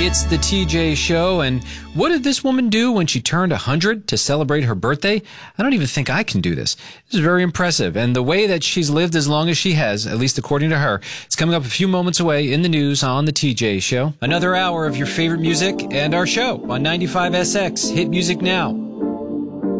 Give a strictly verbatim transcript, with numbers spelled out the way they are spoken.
It's the T J Show, and what did this woman do when she turned one hundred to celebrate her birthday? I don't even think I can do this. This is very impressive, and the way that she's lived as long as she has, at least according to her, it's coming up a few moments away in the news on the T J Show. Another hour of your favorite music and our show on ninety-five S X Hit Music Now.